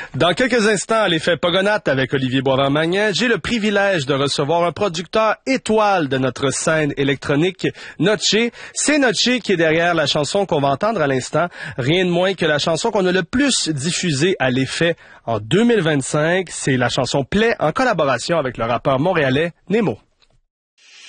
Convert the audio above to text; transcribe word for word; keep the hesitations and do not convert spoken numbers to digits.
Dans quelques instants, l'effet Pogonat avec Olivier Boisvert-Magnan, j'ai le privilège de recevoir un producteur étoile de notre scène électronique, Notché. C'est Notché qui est derrière la chanson qu'on va entendre à l'instant. Rien de moins que la chanson qu'on a le plus diffusée à l'effet en deux mille vingt-cinq. C'est la chanson Play en collaboration avec le rappeur montréalais Nemo.